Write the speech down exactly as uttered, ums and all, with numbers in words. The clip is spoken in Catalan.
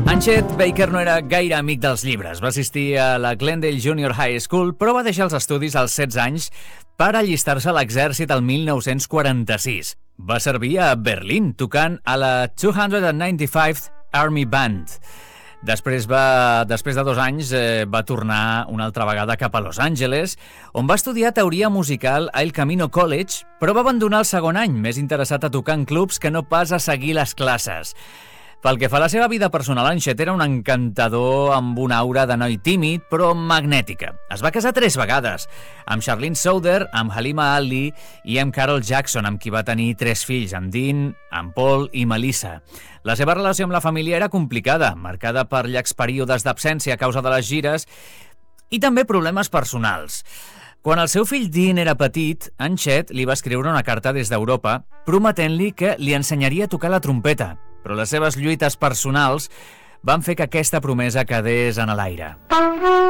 En Chet Baker no era gaire amic dels llibres. Va assistir a la Glendale Junior High School, però va deixar els estudis als setze anys per allistar-se a l'exèrcit el mil nou-cents quaranta-sis. Va servir a Berlín, tocant a la two ninety-fifth Army Band. Després, va, després de dos anys eh, va tornar una altra vegada cap a Los Angeles, on va estudiar teoria musical a El Camino College, però va abandonar el segon any, més interessat a tocar en clubs que no pas a seguir les classes. Pel que fa a la seva vida personal, en Chet era un encantador amb una aura de noi tímid, però magnètica. Es va casar tres vegades, amb Charlene Souther, amb Halima Ali i amb Carol Jackson, amb qui va tenir tres fills, amb Dean, amb Paul i Melissa. La seva relació amb la família era complicada, marcada per llargs períodes d'absència a causa de les gires i també problemes personals. Quan el seu fill Dean era petit, en Chet li va escriure una carta des d'Europa prometent-li que li ensenyaria a tocar la trompeta, però les seves lluites personals van fer que aquesta promesa quedés en l'aire.